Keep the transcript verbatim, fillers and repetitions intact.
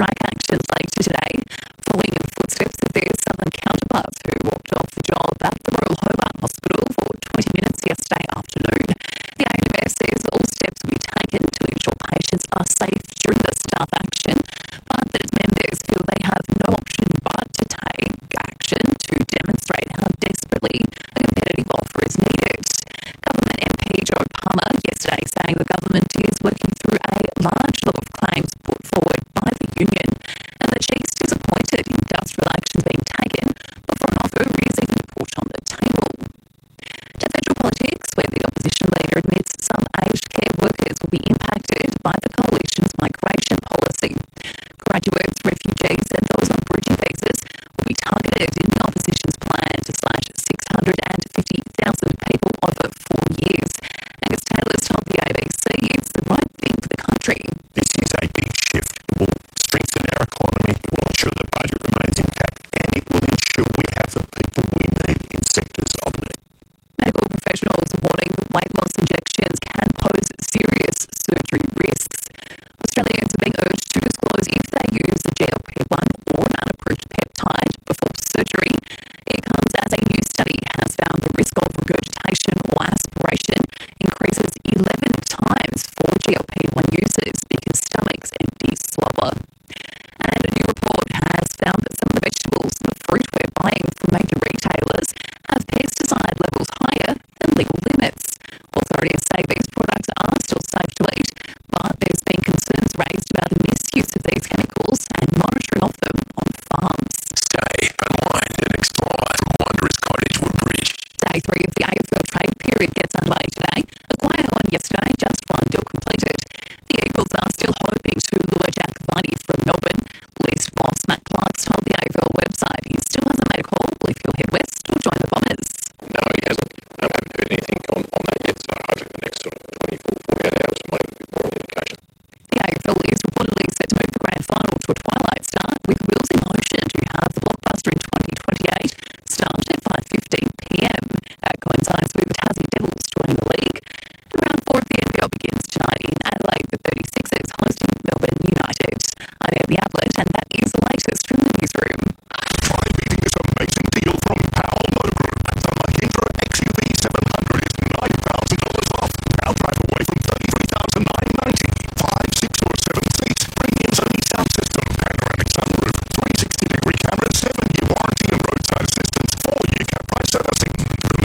strike actions later today, following in the footsteps of their southern counterparts who walked off the job at the Royal Hobart Hospital for twenty minutes yesterday afternoon. The A M S says all steps will be taken to ensure patients are safe during the staff action, but that its members feel they have no option but to take action to demonstrate how desperately a competitive offer is needed. Government M P Joe Palmer yesterday saying the government is working through a large lot of claims put forward by the union and that she's disappointed industrial actions being taken before an offer is even put on the table. To federal politics, where the opposition leader admits some aged care workers will be impacted by the coalition's migration policy. Graduates, refugees and those on bridging visas will be targeted in the opposition's plan to slash six hundred fifty thousand people over four years. Angus Taylor's told the A B C it's the right thing for the country. This is a big shift. It will strengthen our economy, it will ensure the budget remains intact, and it will ensure we have the people we need in sectors of need. Medical professionals warning that weight loss injections can pose serious surgery risks. Australians are being urged to disclose if they use a G L P one or an unapproved peptide before surgery. It comes as a new study has found the risk of regurgitation or aspiration increases eleven times for G L P one users because stomachs empty slower. And a new report has found that some of the vegetables and the fruit we're buying from major retailers have pesticide levels higher than legal limits. Authorities say these products are still safe to eat, but there's been concerns raised about the misuse of these chemicals and monitoring of them on farms. Stay, unwind and explore from Wanderers Cottage, Woodbridge. Day three of the A F L trade period gets